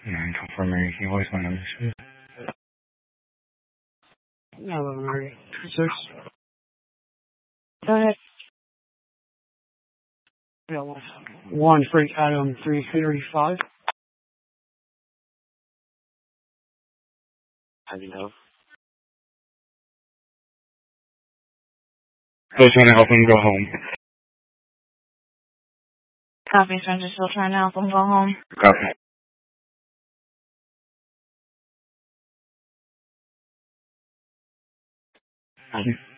And confirming he always went on this. No, Mary. 26. Go ahead. Yeah, 1 Frank Adam 335. How do you know? I was trying to help him go home. Copy, so I'm just still trying to help them go home. Copy. Thank you.